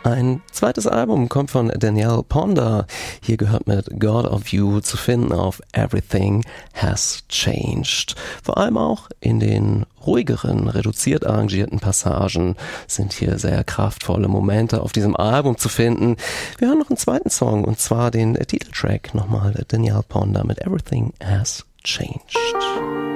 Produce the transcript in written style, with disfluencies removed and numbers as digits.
Ein zweites Album kommt von Danielle Ponder. Hier gehört mit God of You zu finden auf Everything Has Changed. Vor allem auch in den ruhigeren, reduziert arrangierten Passagen sind hier sehr kraftvolle Momente auf diesem Album zu finden. Wir hören noch einen zweiten Song, und zwar den Titeltrack nochmal, Danielle Ponder mit Everything Has Changed.